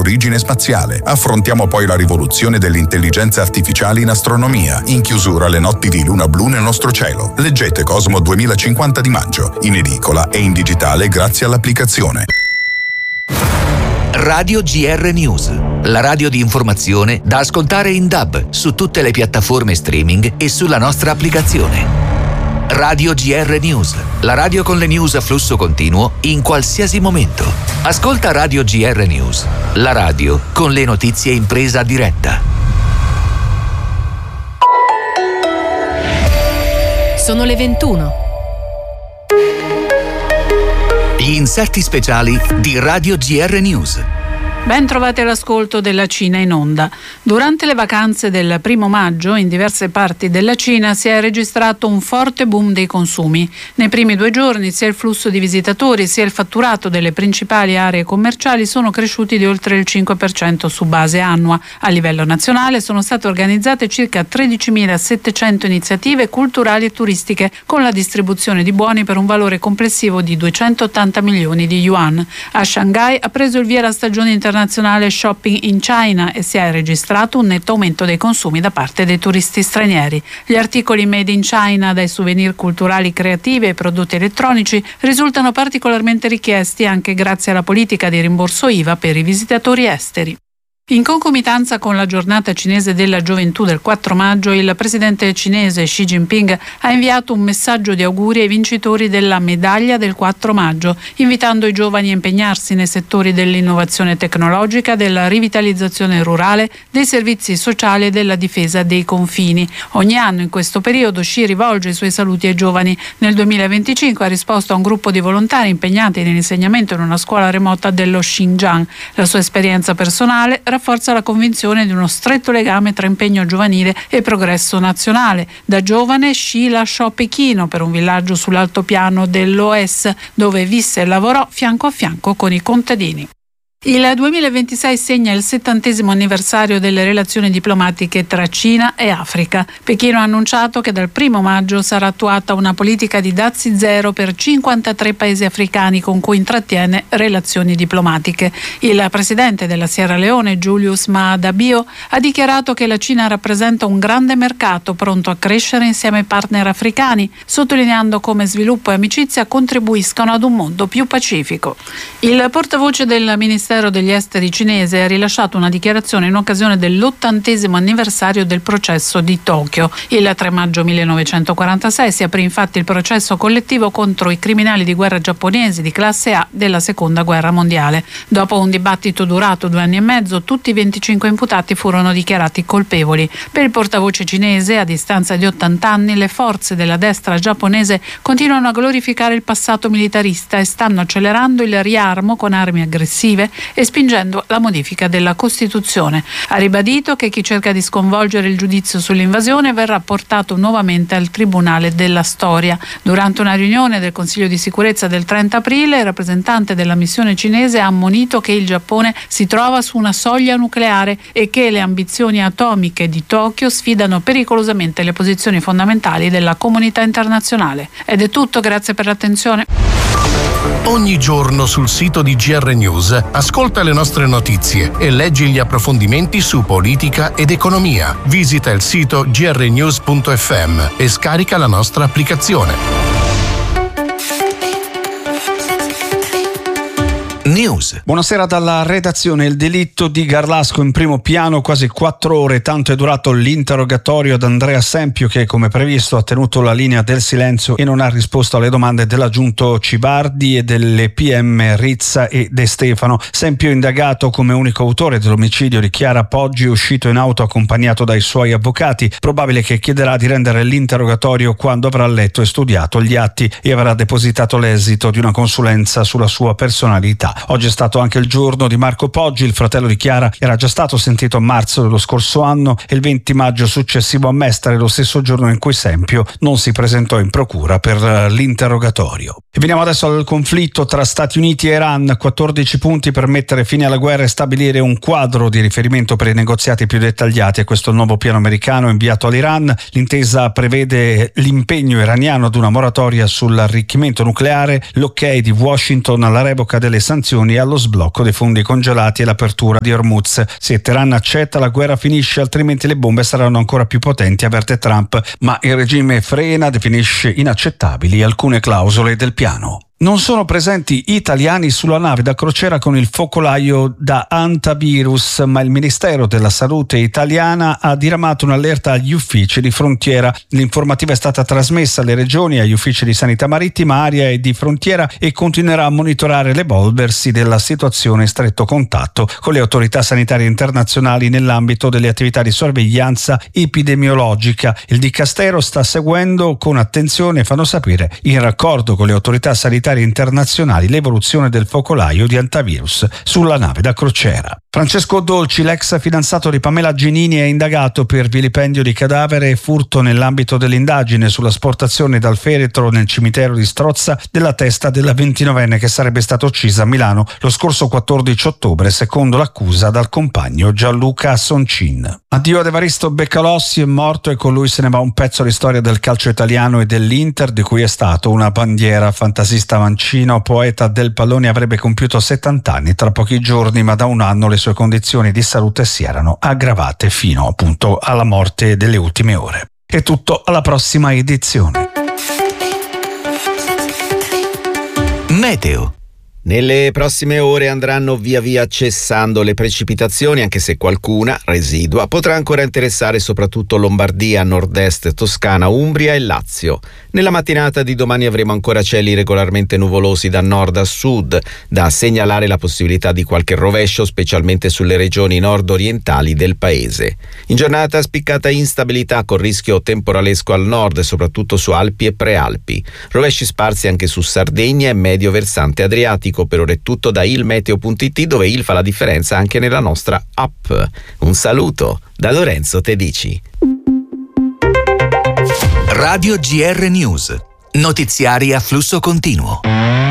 origine spaziale. Affrontiamo poi la rivoluzione delle intelligenze artificiali in astronomia. In chiusura le notti di luna blu nel nostro cielo. Leggete Cosmo 2050 di maggio, in edicola e in digitale grazie all'applicazione. Radio GR News, la radio di informazione da ascoltare in DAB su tutte le piattaforme streaming e sulla nostra applicazione. Radio GR News, la radio con le news a flusso continuo in qualsiasi momento. Ascolta Radio GR News, la radio con le notizie in presa diretta. Sono le 21. Gli inserti speciali di Radio GR News. Ben trovati all'ascolto della Cina in onda. Durante le vacanze del 1° maggio in diverse parti della Cina si è registrato un forte boom dei consumi. Nei primi 2 giorni sia il flusso di visitatori sia il fatturato delle principali aree commerciali sono cresciuti di oltre il 5% su base annua. A livello nazionale sono state organizzate circa 13.700 iniziative culturali e turistiche con la distribuzione di buoni per un valore complessivo di 280 milioni di yuan. A Shanghai ha preso il via la stagione internazionale Shopping in China e si è registrato un netto aumento dei consumi da parte dei turisti stranieri. Gli articoli made in China, dai souvenir culturali creativi ai prodotti elettronici, risultano particolarmente richiesti anche grazie alla politica di rimborso IVA per i visitatori esteri. In concomitanza con la giornata cinese della gioventù del 4 maggio, il presidente cinese Xi Jinping ha inviato un messaggio di auguri ai vincitori della medaglia del 4 maggio, invitando i giovani a impegnarsi nei settori dell'innovazione tecnologica, della rivitalizzazione rurale, dei servizi sociali e della difesa dei confini. Ogni anno in questo periodo Xi rivolge i suoi saluti ai giovani. Nel 2025 ha risposto a un gruppo di volontari impegnati nell'insegnamento in una scuola remota dello Xinjiang. La sua esperienza personale rafforza la convinzione di uno stretto legame tra impegno giovanile e progresso nazionale. Da giovane Xi lasciò Pechino per un villaggio sull'altopiano dell'Oes, dove visse e lavorò fianco a fianco con i contadini. Il 2026 segna il 70° anniversario delle relazioni diplomatiche tra Cina e Africa. Pechino ha annunciato che dal 1° maggio sarà attuata una politica di dazi zero per 53 paesi africani con cui intrattiene relazioni diplomatiche. Il presidente della Sierra Leone, Julius Maada Bio, ha dichiarato che la Cina rappresenta un grande mercato pronto a crescere insieme ai partner africani, sottolineando come sviluppo e amicizia contribuiscano ad un mondo più pacifico. Il portavoce del Ministero degli Esteri cinese ha rilasciato una dichiarazione in occasione dell'80° anniversario del processo di Tokyo. Il 3 maggio 1946 si aprì infatti il processo collettivo contro i criminali di guerra giapponesi di classe A della Seconda Guerra Mondiale. Dopo un dibattito durato 2 anni e mezzo, tutti i 25 imputati furono dichiarati colpevoli. Per il portavoce cinese, a distanza di 80 anni, le forze della destra giapponese continuano a glorificare il passato militarista e stanno accelerando il riarmo con armi aggressive e spingendo la modifica della Costituzione. Ha ribadito che chi cerca di sconvolgere il giudizio sull'invasione verrà portato nuovamente al Tribunale della Storia. Durante una riunione del Consiglio di sicurezza del 30 aprile, il rappresentante della missione cinese ha ammonito che il Giappone si trova su una soglia nucleare e che le ambizioni atomiche di Tokyo sfidano pericolosamente le posizioni fondamentali della comunità internazionale. Ed è tutto, grazie per l'attenzione. Ogni giorno sul sito di GR News ascolta le nostre notizie e leggi gli approfondimenti su politica ed economia. Visita il sito grnews.fm e scarica la nostra applicazione. News. Buonasera dalla redazione. Il delitto di Garlasco in primo piano, quasi 4 ore, tanto è durato l'interrogatorio ad Andrea Sempio, che come previsto ha tenuto la linea del silenzio e non ha risposto alle domande dell'aggiunto Cibardi e delle PM Rizza e De Stefano. Sempio, indagato come unico autore dell'omicidio di Chiara Poggi, uscito in auto accompagnato dai suoi avvocati, probabile che chiederà di rendere l'interrogatorio quando avrà letto e studiato gli atti e avrà depositato l'esito di una consulenza sulla sua personalità. Oggi è stato anche il giorno di Marco Poggi. Il fratello di Chiara era già stato sentito a marzo dello scorso anno e il 20 maggio successivo a Mestre, lo stesso giorno in cui Sempio non si presentò in procura per l'interrogatorio. E veniamo adesso al conflitto tra Stati Uniti e Iran. 14 punti per mettere fine alla guerra e stabilire un quadro di riferimento per i negoziati più dettagliati. È questo il nuovo piano americano inviato all'Iran. L'intesa prevede l'impegno iraniano ad una moratoria sull'arricchimento nucleare, l'ok di Washington alla revoca delle sanzioni sanzioni e allo sblocco dei fondi congelati e l'apertura di Hormuz. Se Teheran accetta, la guerra finisce, altrimenti le bombe saranno ancora più potenti, avverte Trump, ma il regime frena, definisce inaccettabili alcune clausole del piano. Non sono presenti italiani sulla nave da crociera con il focolaio da hantavirus, ma il Ministero della Salute italiana ha diramato un'allerta agli uffici di frontiera. L'informativa è stata trasmessa alle regioni e agli uffici di sanità marittima, aria e di frontiera e continuerà a monitorare l'evolversi della situazione in stretto contatto con le autorità sanitarie internazionali nell'ambito delle attività di sorveglianza epidemiologica. Il Dicastero sta seguendo con attenzione, fanno sapere, in raccordo con le autorità sanitarie internazionali, l'evoluzione del focolaio di hantavirus sulla nave da crociera. Francesco Dolci, l'ex fidanzato di Pamela Genini, è indagato per vilipendio di cadavere e furto nell'ambito dell'indagine sull'asportazione dal feretro nel cimitero di Strozza della testa della 29enne che sarebbe stata uccisa a Milano lo scorso 14 ottobre, secondo l'accusa dal compagno Gianluca Soncin. Addio ad Evaristo Beccalossi, è morto e con lui se ne va un pezzo di storia del calcio italiano e dell'Inter, di cui è stato una bandiera. Fantasista mancino, poeta del pallone, avrebbe compiuto 70 anni tra pochi giorni, ma da un anno le sue condizioni di salute si erano aggravate fino appunto alla morte delle ultime ore. È tutto, alla prossima edizione. Meteo. Nelle prossime ore andranno via via cessando le precipitazioni, anche se qualcuna residua potrà ancora interessare soprattutto Lombardia, nord-est, Toscana, Umbria e Lazio. Nella mattinata di domani avremo ancora cieli regolarmente nuvolosi da nord a sud, da segnalare la possibilità di qualche rovescio, specialmente sulle regioni nord-orientali del paese. In giornata spiccata instabilità con rischio temporalesco al nord, soprattutto su Alpi e Prealpi. Rovesci sparsi anche su Sardegna e medio versante adriatico. Per ora è tutto da ilmeteo.it, dove il fa la differenza anche nella nostra app. Un saluto da Lorenzo Tedici. Radio GR News. Notiziari a flusso continuo.